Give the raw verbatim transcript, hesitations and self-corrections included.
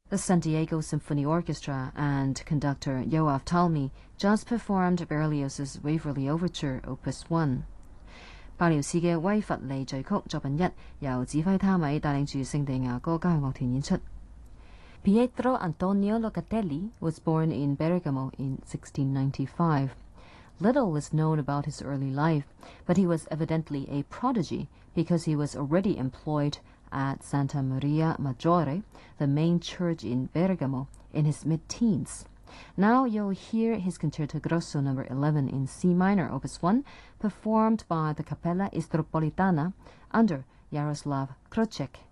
The San Diego Symphony Orchestra and conductor Yoav Talmy just performed Berlioz's Waverly Overture, Opus one. 白遼士嘅威弗利序曲作品一，由指揮他米帶領住聖地亞哥交響樂團演出。Pietro Antonio Locatelli was born in Bergamo in sixteen ninety-five. Little is known about his early life, but he was evidently a prodigy because he was already employed at Santa Maria Maggiore, the main church in Bergamo, in his mid-teens. Now you'll hear his Concerto Grosso number eleven in C minor, Opus one, performed by the Cappella Istropolitana under Jaroslav Krocek.